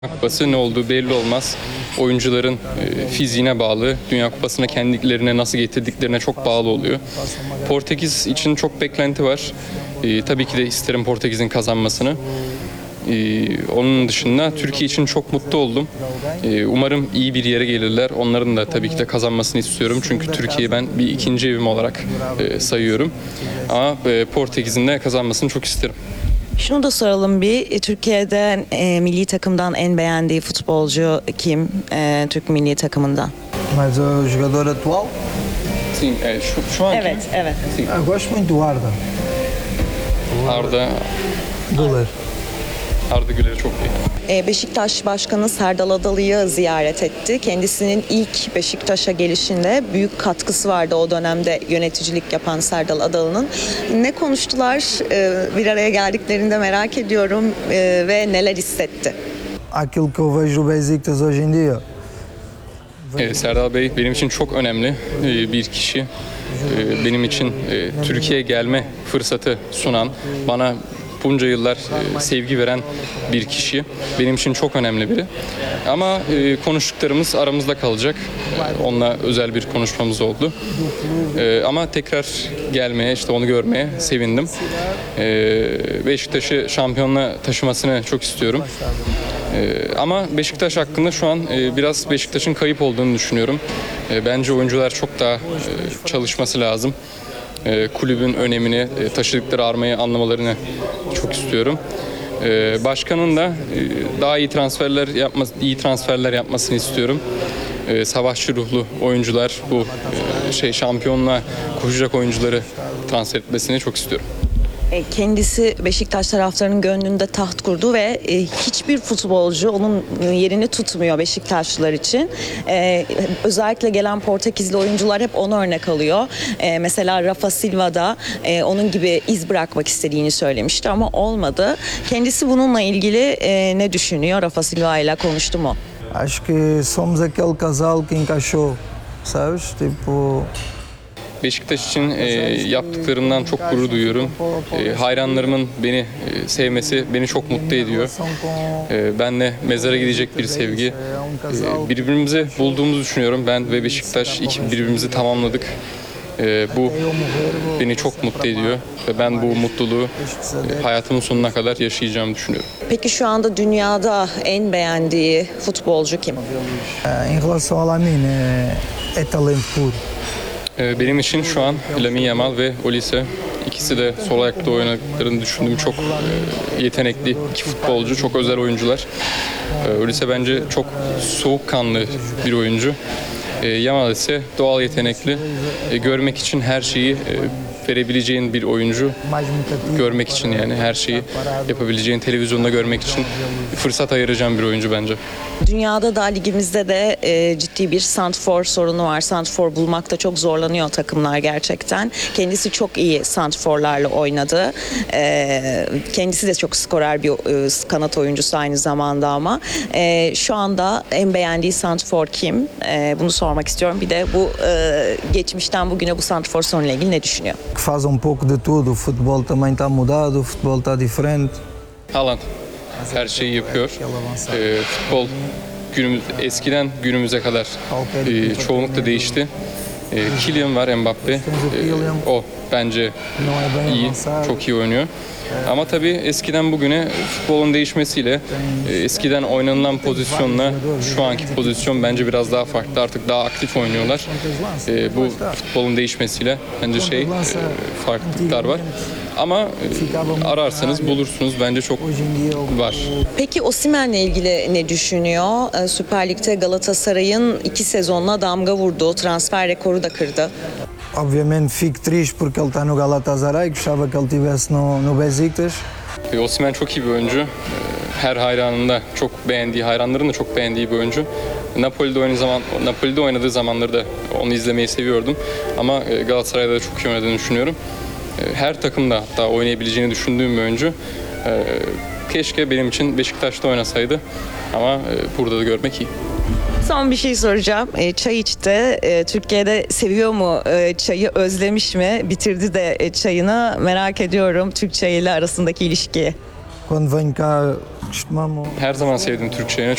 Kupası ne olduğu belli olmaz. Oyuncuların fiziğine bağlı, Dünya Kupası'na kendilerine nasıl getirdiklerine çok bağlı oluyor. Portekiz için çok beklenti var. Tabii ki de isterim Portekiz'in kazanmasını. Onun dışında Türkiye için çok mutlu oldum. Umarım iyi bir yere gelirler. Onların da tabii ki de kazanmasını istiyorum. Çünkü Türkiye'yi ben bir ikinci evim olarak sayıyorum. Ama Portekiz'in de kazanmasını çok isterim. Şunu da soralım bir. Türkiye'de milli takımdan en beğendiği futbolcu kim? Türk milli takımından. Mas o jogador atual? Sim, şu anki Evet. Gosto muito do Arda. Arda Güler. Güler'i çok iyi. Beşiktaş Başkanı Serdal Adalı'yı ziyaret etti. Kendisinin ilk Beşiktaş'a gelişinde büyük katkısı vardı o dönemde yöneticilik yapan Serdal Adalı'nın. Ne konuştular? Bir araya geldiklerinde merak ediyorum ve neler hissetti? Aquilo que eu vejo do Besiktas hoje em dia. Serdal Bey benim için çok önemli bir kişi. Benim için Türkiye'ye gelme fırsatı sunan, bana bunca yıllar sevgi veren bir kişi. Benim için çok önemli biri. Ama konuştuklarımız aramızda kalacak. Onunla özel bir konuşmamız oldu. Ama tekrar gelmeye, işte onu görmeye sevindim. Beşiktaş'ı şampiyonluğa taşımasını çok istiyorum. Ama Beşiktaş hakkında şu an biraz Beşiktaş'ın kayıp olduğunu düşünüyorum. Bence oyuncular çok daha çalışması lazım. Kulübün önemini, taşıdıkları armayı anlamalarını çok istiyorum. Başkanın da daha iyi transferler yapmasını istiyorum. Savaşçı ruhlu oyuncular, bu şampiyonluğa koşacak oyuncuları transfer etmesini çok istiyorum. Kendisi Beşiktaş taraftarının gönlünde taht kurdu ve hiçbir futbolcu onun yerini tutmuyor Beşiktaşlılar için. Özellikle gelen Portekizli oyuncular hep ona örnek alıyor. Mesela Rafa Silva da onun gibi iz bırakmak istediğini söylemişti ama olmadı. Kendisi bununla ilgili ne düşünüyor? Rafa Silva ile konuştu mu? Acho que somos aquele casal que encaixou, sabes? Tipo. Beşiktaş için yaptıklarımdan çok gurur duyuyorum. Hayranlarımın beni sevmesi beni çok mutlu ediyor. Benle mezara gidecek bir sevgi. Birbirimizi bulduğumuzu düşünüyorum. Ben ve Beşiktaş birbirimizi tamamladık. Bu beni çok mutlu ediyor ve ben bu mutluluğu hayatımın sonuna kadar yaşayacağımı düşünüyorum. Peki şu anda dünyada en beğendiği futbolcu kim? Em relação ao Lamine, é talento puro. Benim için şu an Lamine Yamal ve Olise, ikisi de sol ayakta oynadıklarını düşündüğüm çok yetenekli iki futbolcu, çok özel oyuncular. Olise bence çok soğukkanlı bir oyuncu. Yamal ise doğal yetenekli, görmek için her şeyi verebileceğin bir oyuncu. Görmek için, yani her şeyi yapabileceğin, televizyonda görmek için fırsat ayıracağım bir oyuncu bence. Dünyada da ligimizde de ciddi bir santrfor sorunu var. Santrfor bulmakta çok zorlanıyor takımlar gerçekten. Kendisi çok iyi santrforlarla oynadı. Kendisi de çok skorer bir kanat oyuncusu aynı zamanda ama. Şu anda en beğendiği santrfor kim? Bunu sormak istiyorum. Bir de bu geçmişten bugüne bu santrfor sorunuyla ilgili ne düşünüyor? Que faz pouco de tudo. O futebol também está mudado, o futebol está diferente. Haaland her şeyi yapıyor. Futbol eskiden günümüze kadar çoğunlukla değişti. Kylian var, Mbappe. O bence iyi, çok iyi oynuyor. Ama tabii eskiden bugüne futbolun değişmesiyle eskiden oynanılan pozisyonla şu anki pozisyon bence biraz daha farklı. Artık daha aktif oynuyorlar. Bu futbolun değişmesiyle bence farklılıklar var. Ama ararsanız bulursunuz. Bence çok var. Peki Osimhen'le ilgili ne düşünüyor? Süper Lig'de Galatasaray'ın 2 sezonla damga vurdu. Transfer rekoru da kırdı. Obviamente fico triste porque ele está no Galatasaray, gostava que ele estivesse no Besiktas. Osimhen çok iyi bir oyuncu. Her hayranların da çok beğendiği bir oyuncu. Napoli'de oynadığı zamanları da onu izlemeyi seviyordum. Ama Galatasaray'da da çok iyi oynadığını düşünüyorum. Her takımda hatta oynayabileceğini düşündüğüm bir oyuncu. Keşke benim için Beşiktaş'ta oynasaydı ama burada da görmek iyi. Son bir şey soracağım. Çay içti. Türkiye'de seviyor mu çayı? Özlemiş mi? Bitirdi de çayını. Merak ediyorum Türk çayıyla arasındaki ilişkiyi. Quando venho cá costumamos Her zaman sevdim Türk çayını.